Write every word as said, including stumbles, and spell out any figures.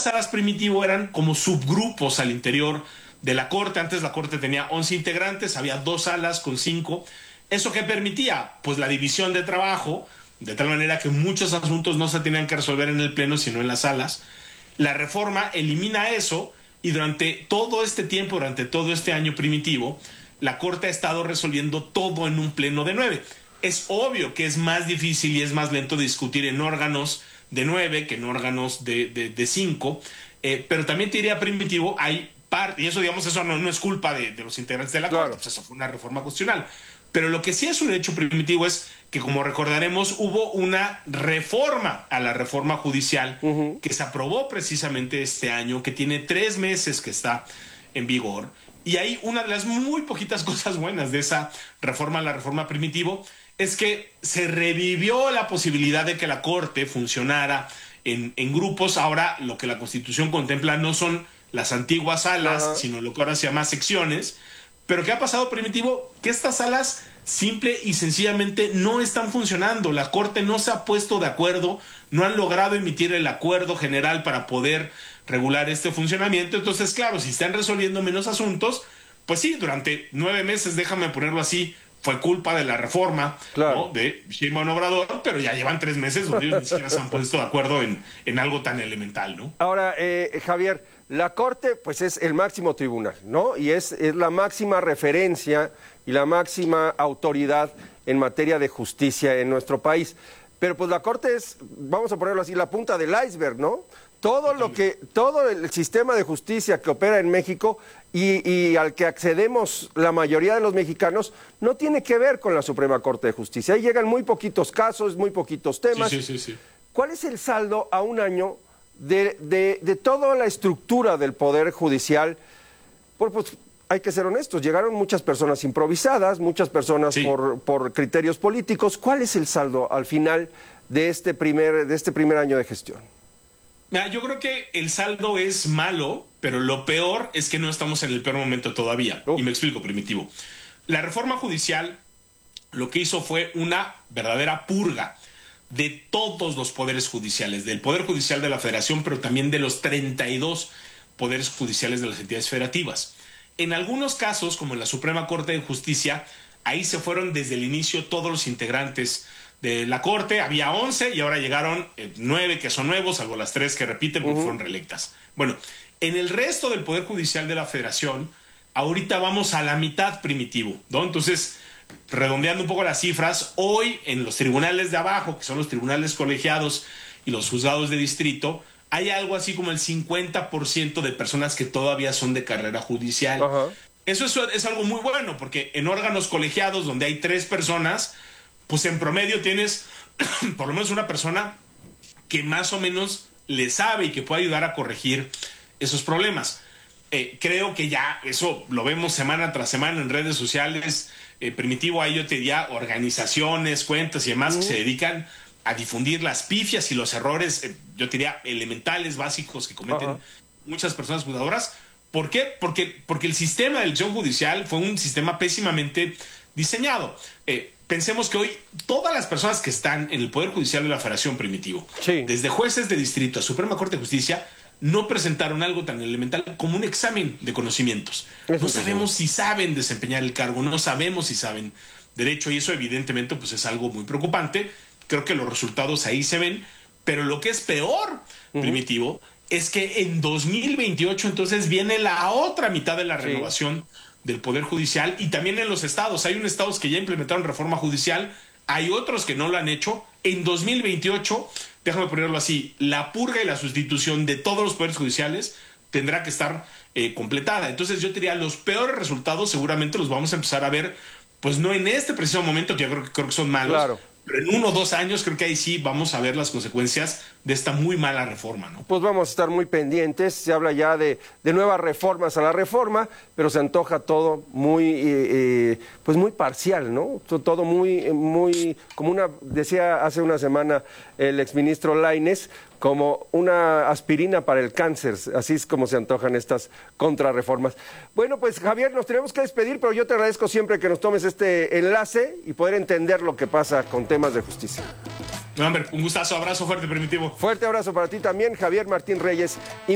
salas, Primitivo, eran como subgrupos al interior de la Corte. Antes la Corte tenía once integrantes, había dos salas con cinco. ¿Eso qué permitía? Pues la división de trabajo, de tal manera que muchos asuntos no se tenían que resolver en el Pleno, sino en las salas. La reforma elimina eso y durante todo este tiempo, durante todo este año, Primitivo, la Corte ha estado resolviendo todo en un Pleno de nueve. Es obvio que es más difícil y es más lento discutir en órganos de nueve que en órganos de, de, de cinco, eh, pero también te diría, Primitivo, hay parte, y eso, digamos, eso no, no es culpa de, de los integrantes de la Claro. Corte, pues eso fue una reforma constitucional. Pero lo que sí es un hecho, Primitivo, es que, como recordaremos, hubo una reforma a la reforma judicial uh-huh. que se aprobó precisamente este año, que tiene tres meses que está en vigor. Y ahí una de las muy poquitas cosas buenas de esa reforma a la reforma, Primitivo, es que se revivió la posibilidad de que la Corte funcionara en, en grupos. Ahora lo que la Constitución contempla no son las antiguas salas, uh-huh. sino lo que ahora se llama secciones. Pero ¿qué ha pasado, Primitivo? Que estas salas simple y sencillamente no están funcionando. La Corte no se ha puesto de acuerdo, no han logrado emitir el acuerdo general para poder regular este funcionamiento. Entonces, claro, si están resolviendo menos asuntos, pues sí, durante nueve meses, déjame ponerlo así, fue culpa de la reforma, claro, ¿no?, de Sheinbaum Obrador, pero ya llevan tres meses donde ellos ni siquiera se han puesto de acuerdo en, en algo tan elemental, ¿no? Ahora, eh, Javier, la Corte pues es el máximo tribunal, ¿no? Y es, es la máxima referencia y la máxima autoridad en materia de justicia en nuestro país. Pero pues la Corte es, vamos a ponerlo así, la punta del iceberg, ¿no? Todo lo que, todo el sistema de justicia que opera en México y, y al que accedemos la mayoría de los mexicanos no tiene que ver con la Suprema Corte de Justicia. Ahí llegan muy poquitos casos, muy poquitos temas. Sí, sí, sí, sí. ¿Cuál es el saldo a un año de, de, de toda la estructura del Poder Judicial? Por, pues, hay que ser honestos, llegaron muchas personas improvisadas, muchas personas sí. por, por criterios políticos. ¿Cuál es el saldo al final de este primer, de este primer año de gestión? Mira, yo creo que el saldo es malo, pero lo peor es que no estamos en el peor momento todavía. Uh. Y me explico, Primitivo. La reforma judicial lo que hizo fue una verdadera purga de todos los poderes judiciales, del Poder Judicial de la Federación, pero también de los treinta y dos poderes judiciales de las entidades federativas. En algunos casos, como en la Suprema Corte de Justicia, ahí se fueron desde el inicio todos los integrantes de la Corte. Había once y ahora llegaron eh, nueve que son nuevos, salvo las tres que repiten porque uh-huh. fueron reelectas. Bueno, en el resto del Poder Judicial de la Federación, ahorita vamos a la mitad, Primitivo, ¿no? Entonces, redondeando un poco las cifras, hoy en los tribunales de abajo, que son los tribunales colegiados y los juzgados de distrito, hay algo así como el cincuenta por ciento de personas que todavía son de carrera judicial. Uh-huh. Eso es, es algo muy bueno, porque en órganos colegiados donde hay tres personas, pues en promedio tienes por lo menos una persona que más o menos le sabe y que puede ayudar a corregir esos problemas. Eh, creo que ya eso lo vemos semana tras semana en redes sociales. Eh, Primitivo, ahí yo te diría organizaciones, cuentas y demás uh-huh. que se dedican a difundir las pifias y los errores, eh, yo te diría elementales, básicos que cometen uh-huh. muchas personas juzgadoras. ¿Por qué? Porque, porque el sistema de elección judicial fue un sistema pésimamente diseñado. Eh, Pensemos que hoy todas las personas que están en el Poder Judicial de la Federación, Primitivo, sí. desde jueces de distrito a Suprema Corte de Justicia, no presentaron algo tan elemental como un examen de conocimientos. Eso no sabemos sí. si saben desempeñar el cargo, no sabemos si saben derecho, y eso evidentemente pues, es algo muy preocupante. Creo que los resultados ahí se ven, pero lo que es peor, uh-huh. Primitivo, es que en dos mil veintiocho entonces viene la otra mitad de la sí. renovación del Poder Judicial, y también en los estados. Hay unos estados que ya implementaron reforma judicial, hay otros que no lo han hecho. En dos mil veintiocho, déjame ponerlo así, la purga y la sustitución de todos los poderes judiciales tendrá que estar eh, completada. Entonces yo diría, los peores resultados seguramente los vamos a empezar a ver, pues no en este preciso momento, que yo creo, creo que son malos, claro. pero en uno o dos años creo que ahí sí vamos a ver las consecuencias de esta muy mala reforma, ¿no? Pues vamos a estar muy pendientes. Se habla ya de, de nuevas reformas a la reforma, pero se antoja todo muy, eh, eh, pues muy parcial, ¿no? Todo muy, muy, como una, decía hace una semana el exministro Lainez, como una aspirina para el cáncer. Así es como se antojan estas contrarreformas. Bueno, pues Javier, nos tenemos que despedir, pero yo te agradezco siempre que nos tomes este enlace y poder entender lo que pasa con temas de justicia. No, hombre, un gustazo, abrazo fuerte, Primitivo. Fuerte abrazo para ti también, Javier Martín Reyes.